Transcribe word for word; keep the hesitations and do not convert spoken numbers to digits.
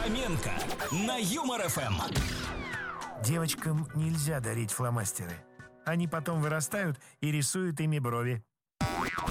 Фоменко на Юмор эф эм. Девочкам нельзя дарить фломастеры. Они потом вырастают и рисуют ими брови.